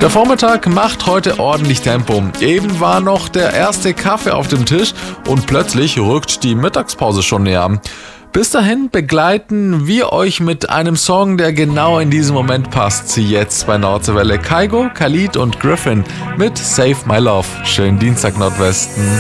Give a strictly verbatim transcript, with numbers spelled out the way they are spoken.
Der Vormittag macht heute ordentlich Tempo. Eben war noch der erste Kaffee auf dem Tisch und plötzlich rückt die Mittagspause schon näher. Bis dahin begleiten wir euch mit einem Song, der genau in diesem Moment passt. Jetzt bei Nordseewelle Kygo, Khalid und Griffin mit Save My Love. Schönen Dienstag Nordwesten.